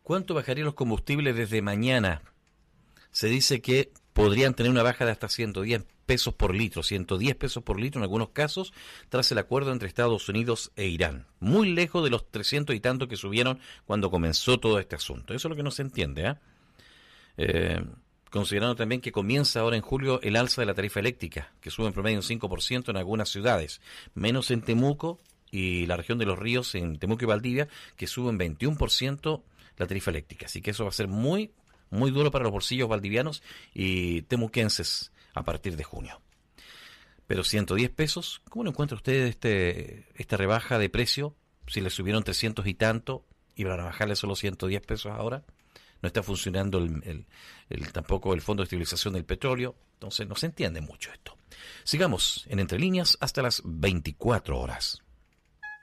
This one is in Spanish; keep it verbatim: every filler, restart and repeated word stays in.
¿Cuánto bajarían los combustibles desde mañana? Se dice que podrían tener una baja de hasta ciento diez pesos por litro, ciento diez pesos por litro en algunos casos, tras el acuerdo entre Estados Unidos e Irán. Muy lejos de los trescientos y tanto que subieron cuando comenzó todo este asunto. Eso es lo que no se entiende, ¿eh? Eh, considerando también que comienza ahora en julio el alza de la tarifa eléctrica, que sube en promedio un cinco por ciento en algunas ciudades, menos en Temuco y la región de los ríos, en Temuco y Valdivia, que suben veintiuno por ciento la tarifa eléctrica. Así que eso va a ser muy, muy duro para los bolsillos valdivianos y temuquenses a partir de junio. Pero ciento diez pesos, ¿cómo lo encuentra usted este, esta rebaja de precio? Si le subieron trescientos y tanto y van a bajarle solo ciento diez pesos ahora. No está funcionando el, el, el, tampoco el Fondo de Estabilización del Petróleo. Entonces no se entiende mucho esto. Sigamos en Entre Líneas hasta las veinticuatro horas.